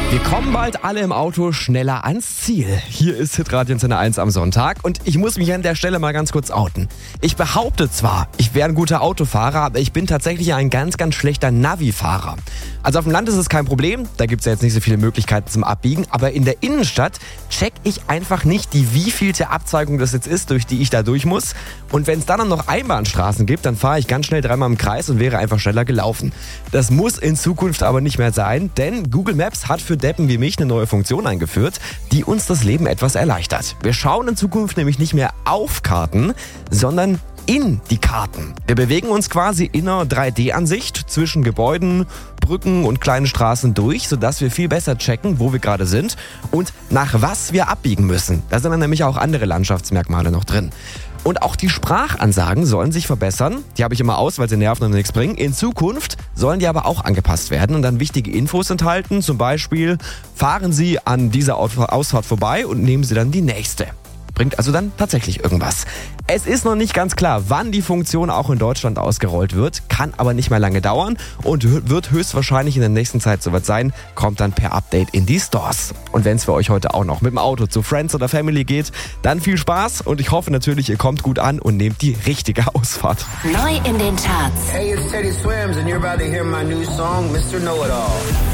Wir kommen bald alle im Auto schneller ans Ziel. Hier ist Hitradio Antenne 1 am Sonntag und ich muss mich an der Stelle mal ganz kurz outen. Ich behaupte zwar, ich wäre ein guter Autofahrer, aber ich bin tatsächlich ein ganz, ganz schlechter Navi-Fahrer. Also auf dem Land ist es kein Problem, da gibt es ja jetzt nicht so viele Möglichkeiten zum Abbiegen, aber in der Innenstadt check ich einfach nicht, die wievielte Abzweigung das jetzt ist, durch die ich da durch muss. Und wenn es dann noch Einbahnstraßen gibt, dann fahre ich ganz schnell dreimal im Kreis und wäre einfach schneller gelaufen. Das muss in Zukunft aber nicht mehr sein, denn Google Maps hat für Deppen wie mich eine neue Funktion eingeführt, die uns das Leben etwas erleichtert. Wir schauen in Zukunft nämlich nicht mehr auf Karten, sondern in die Karten. Wir bewegen uns quasi in einer 3D-Ansicht zwischen Gebäuden, Brücken und kleinen Straßen durch, sodass wir viel besser checken, wo wir gerade sind und nach was wir abbiegen müssen. Da sind dann nämlich auch andere Landschaftsmerkmale noch drin. Und auch die Sprachansagen sollen sich verbessern. Die habe ich immer aus, weil sie nerven und nichts bringen. In Zukunft sollen die aber auch angepasst werden und dann wichtige Infos enthalten. Zum Beispiel, fahren Sie an dieser Ausfahrt vorbei und nehmen Sie dann die nächste. Bringt also dann tatsächlich irgendwas. Es ist noch nicht ganz klar, wann die Funktion auch in Deutschland ausgerollt wird, kann aber nicht mehr lange dauern und wird höchstwahrscheinlich in der nächsten Zeit soweit sein, kommt dann per Update in die Stores. Und wenn es für euch heute auch noch mit dem Auto zu Friends oder Family geht, dann viel Spaß und ich hoffe natürlich, ihr kommt gut an und nehmt die richtige Ausfahrt. Neu in den Charts. Hey, it's Teddy Swims and you're about to hear my new song, Mr. Know-It-All.